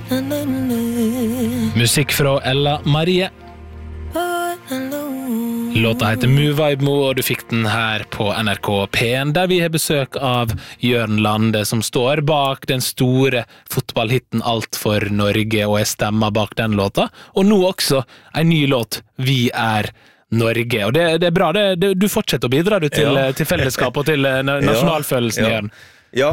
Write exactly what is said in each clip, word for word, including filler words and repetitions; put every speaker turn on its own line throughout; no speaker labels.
Musikk fra Ella Marie. Låta heter Mu Vibe Mo, og du fikk den her på N R K P en, der vi har besøk av Jørn Lande, som står bak den store fotballhitten Alt for Norge, og jeg stemmer bak den låta. Og nå også en ny låt, Vi er Norge. Og det, det er bra, det, det, du fortsetter å bidra du, til, ja. til fellesskap og til nasjonalfølelsen,
ja.
Jørn.
Ja,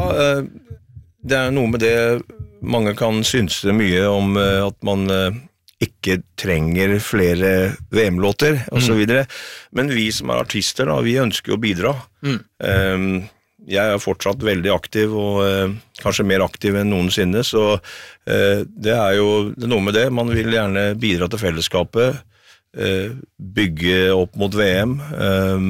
det er noe med det. Mange kan synse mye om at man ikke trenger flere V M-låter og så videre, men vi som er artister da, vi ønsker å bidra. Mm. Um, jeg er fortsatt veldig aktiv og uh, kanskje mer aktiv enn noensinne, så uh, det er jo det er noe med det. Man vil gjerne bidra til fellesskapet, uh, bygge opp mot V M, um,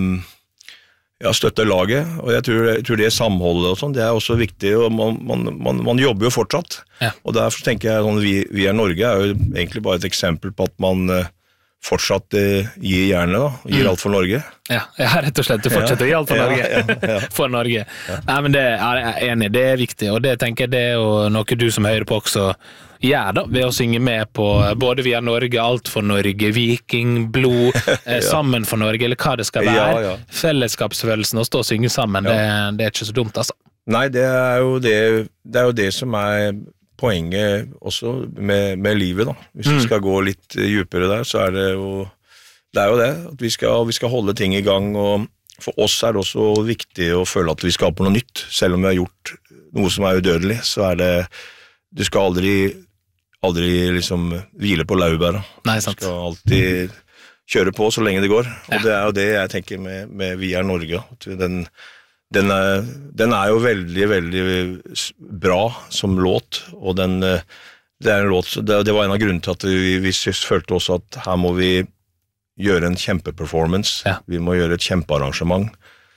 ja, støtte laget, og jeg tror, jeg tror det samholdet og sånn, det er også viktig, og man, man, man, man jobber jo fortsatt, ja. Og derfor tenker jeg sånn, vi, vi er Norge er jo egentlig bare et eksempel på at man uh, fortsatt uh, gir jernet da, gir mm. alt for Norge.
Ja, ja, rett og slett, du fortsetter å gi alt for Norge. Ja, ja, ja. For Norge. Ja. Nei, men det er jeg enig, det er viktig, og det tenker jeg det er jo noe du som hører på også gjør da, ved å synge med på både Vi er Norge, Alt for Norge, Viking, Blod, eh, Sammen for Norge, eller hva det skal være. Ja, ja. Fellesskapsfølelsen å stå og synge sammen, ja. det, det er ikke så dumt, altså.
Nei, det er jo det, det, er jo det som er poenget også med, med livet da. Hvis vi skal mm. gå litt djupere der, så er det jo det, er jo det at vi skal, vi skal holde ting i gang, og for oss er det også viktig å føle at vi skaper noe nytt, selv om vi har gjort noe som er udødelig, så er det, du skal aldri aldri liksom hvile på laurbæra.
Nei, sant.
Du skal alltid kjøre på så lenge det går, og ja. Det er jo det jeg tenker med, med Vi er Norge. Den, den, er, den er jo veldig, veldig bra som låt, og den, det er en låt, det, det var en av grunnene til at vi, vi følte også at her må vi gjøre en kjempeperformance, ja. Vi må gjøre et kjempearrangement,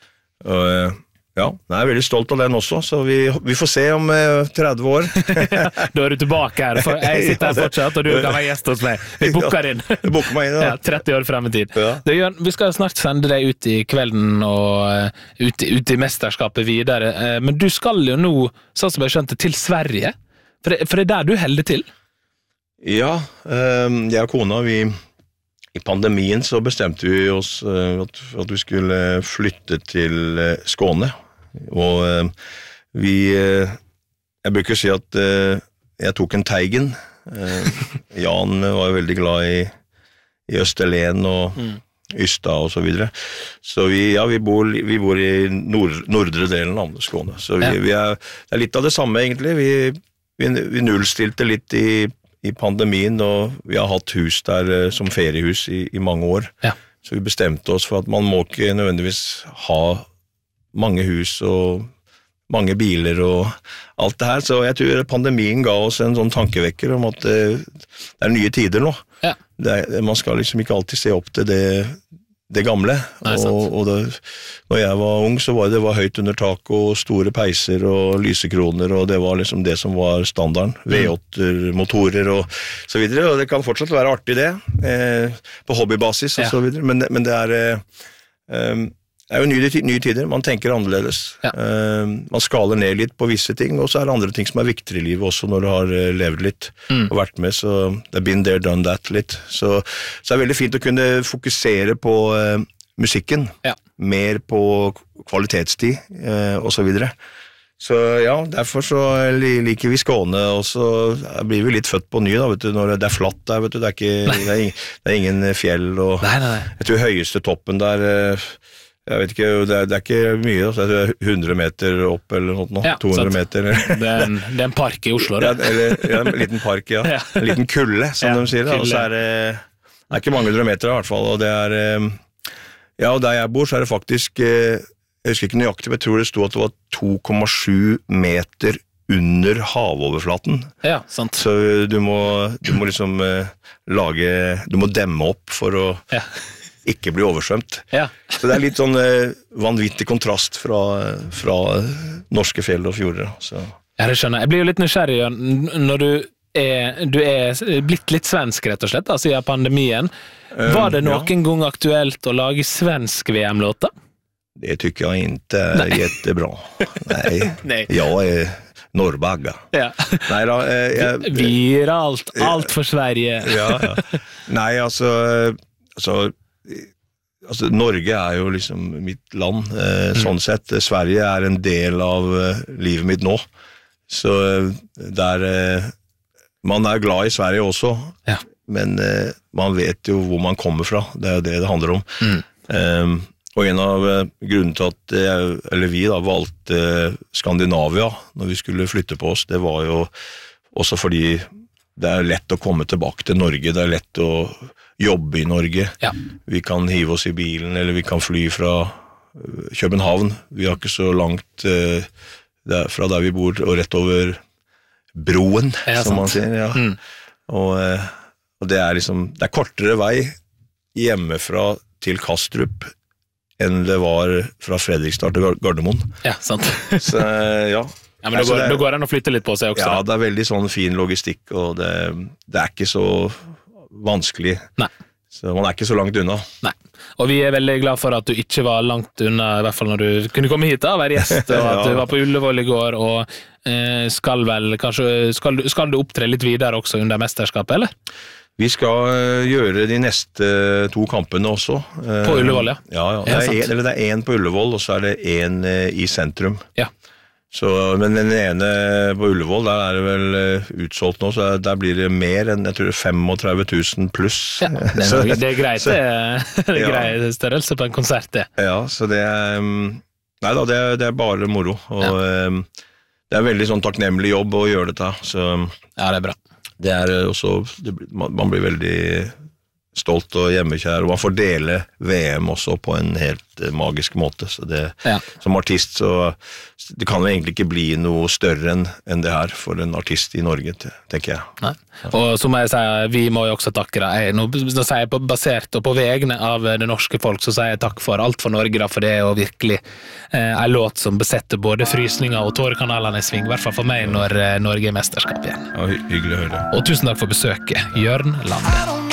og ja, jeg er veldig stolt av den også, så vi, vi får se om eh, tretti år.
Da er du tilbake her, for jeg sitter her fortsatt, og du kan være gjest hos meg. Vi boker inn.
Ja, boker meg inn, da.
Ja, tretti år frem i tid.
Ja.
Det, Jørn, vi skal snart sende deg ut i kvelden, og uh, ut, ut i mesterskapet videre, uh, men du skal jo nå, sånn som jeg skjønte, til Sverige, for det, for det er der du helder til?
Ja, um, jeg og kona, vi... I pandemien så bestemte vi oss uh, at, at vi skulle flytte til uh, Skåne, og uh, vi, uh, jeg bruker si at uh, jeg tok en Teigen. Uh, Jan var veldig glad i, i Østerlen og mm. Ystad og så videre. Så vi, ja, vi bor, vi bor i nord, nordre delen av Skåne, så vi, ja. vi er, det er litt av det samme egentlig. Vi, vi, vi nullstilte litt i i pandemien, og vi har hatt hus der uh, som feriehus i, i mange år. Ja. Så vi bestemte oss for at man må ikke nødvendigvis ha mange hus og mange biler og alt det her, så jeg tror pandemien ga oss en sånn tankevekker om at uh, det er nye tider nå. Ja. Det er, man skal liksom ikke alltid se opp til det, det gamle. Nei, og, og det, når jeg var ung så var det, det var høyt under tak og store peiser og lysekroner, og det var liksom det som var standarden. V åtte-motorer og så videre, og det kan fortsatt være artig det, eh, på hobbybasis og ja. Så videre, men, men det er eh, um, det er jo nye, nye tider, man tenker annerledes. Ja. Uh, man skaler ned litt på visse ting, og så er det andre ting som er viktigere i livet også når du har uh, levd litt mm. og vært med, så det er been there, done that litt. Så, så det er veldig fint å kunne fokusere på uh, musikken, ja. Mer på kvalitetstid uh, og så videre. Så ja, derfor så liker vi Skåne, og så blir vi litt født på ny da, vet du, når det er flatt der, vet du, det er, ikke, det er, ingen, det er ingen fjell, og
nei, nei, nei.
Jeg tror høyeste toppen der... Uh, Jeg vet ikke, det er, det er ikke mye, det er hundre meter opp eller noe, ja, to hundre meter.
Det er, en, det er en park i Oslo, det.
Ja, eller, ja, en liten park, ja. Ja. En liten kulle, som ja, de sier. Og så er det, det er ikke mange hundre meter i hvert fall, og det er, ja, og der jeg bor, så er det faktisk, jeg husker ikke nøyaktig, men jeg tror det stod at det var to komma sju meter under havoverflaten.
Ja, sant.
Så du må, du må liksom lage, du må demme opp for å... Ja. Ikke bli oversvømt. Ja. Så det er litt sånn eh, vanvittig kontrast fra, fra norske fjell og fjorder. Så.
Ja, det skjønner jeg. Jeg blir jo litt nysgjerrig når du er, du er blitt litt svensk, rett og slett, da, siden pandemien. Var det noen ja. Gang aktuelt å lage svensk V M-låter?
Det tycker jag inte är jättebra. Nej. Nej. Jag är Norrbagga.
Ja.
Nei da, eh, jeg,
Viralt, alt for Sverige.
ja, ja. Nei, altså, altså, altså, Norge er jo liksom mitt land, eh, mm. sånn sett. Sverige er en del av eh, livet mitt nå. Så der, eh, man er glad i Sverige også, ja. Men eh, man vet jo hvor man kommer fra. Det er jo det det handler om. Mm. Um, og en av grunnene til at jeg, eller vi da, valgte Skandinavia når vi skulle flytte på oss, det var jo også fordi det er lett å komme tilbake til Norge, det er lett å jobbe i Norge. Ja. Vi kan hive oss i bilen, eller vi kan fly fra København. Vi har ikke så langt uh, der, fra der vi bor, og rett over broen, ja, som sant. Man sier. Ja. Mm. Og, uh, og det er liksom, det er kortere vei hjemmefra til Kastrup enn det var fra Fredrikstad til Gardermoen.
Ja, sant.
Så, ja.
Ja, men da går, det, går det an å flytte litt på seg også.
Ja, det er veldig sånn fin logistikk, og det, det er ikke så vanskelig.
Nei.
Så man er ikke så langt unna.
Nei. Og vi er veldig glad for at du ikke var langt unna, i hvert fall når du kunne komme hit da, være gjest, og at ja. Du var på Ullevål i går, og eh, skal vel, kanskje, skal, skal du opptre litt videre også under mesterskapet, eller?
Vi skal gjøre de neste to kampene også.
På Ullevål, ja.
Ja, ja. Det, er en, eller det er en på Ullevål, og så er det en i sentrum.
Ja.
Så, men den ene på Ullevål, der er det vel utsolgt nå, så der blir det mer enn, jeg tror, femogtrente tusen pluss.
Ja, det er, det er greit, det er ja. Grei størrelse på en konsert, det.
Ja, så det er, nei da, det er, det er bare moro, og ja. Det er veldig sånn takknemlig jobb å gjøre dette, så
ja, det er bra.
Det er også, det, man blir veldig stolt og hjemmekjær, og man får dele V M også på en helt magisk måte, så det, ja. Som artist, så det kan jo egentlig ikke bli noe større enn, enn det her for en artist i Norge, tenker jeg.
Nei. Og så må jeg si, vi må jo også takke deg. Nå, nå sier jeg på, basert og på vegne av det norske folk, så sier jeg takk for alt for Norge, da, for det er jo virkelig eh, en låt som besetter både frysninger og tårekanalene i sving, i hvert fall for meg når eh, Norge er mesterskap igjen.
Ja, hy- hyggelig å høre.
Og tusen takk for besøket, Jørn Lande.